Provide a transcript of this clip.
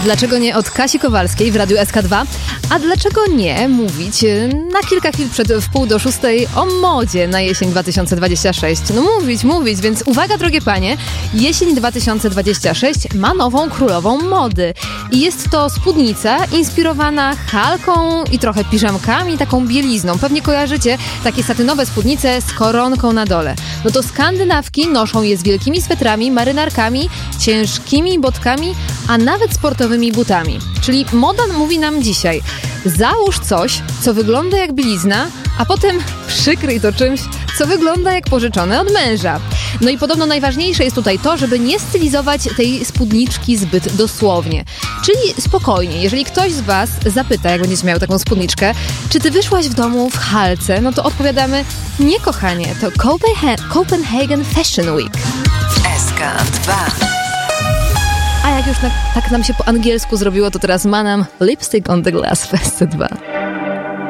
Dlaczego nie od Kasi Kowalskiej w Radiu SK2? A dlaczego nie mówić na kilka chwil przed 5:45 o modzie na jesień 2026? No mówić, więc uwaga drogie panie, jesień 2026 ma nową królową mody. I jest to spódnica inspirowana halką i trochę piżamkami, taką bielizną. Pewnie kojarzycie takie satynowe spódnice z koronką na dole. No to Skandynawki noszą je z wielkimi swetrami, marynarkami, ciężkimi botkami, a nawet sportowymi butami. Czyli moda mówi nam dzisiaj: załóż coś, co wygląda jak bielizna, a potem przykryj to czymś, co wygląda jak pożyczone od męża. No i podobno najważniejsze jest tutaj to, żeby nie stylizować tej spódniczki zbyt dosłownie. Czyli spokojnie, jeżeli ktoś z was zapyta, jak będziecie miał taką spódniczkę, czy ty wyszłaś w domu w halce, no to odpowiadamy: nie kochanie, to Copenhagen Fashion Week. SK2. A jak już tak nam się po angielsku zrobiło, to teraz ma nam Lipstick on the Glass w SC2.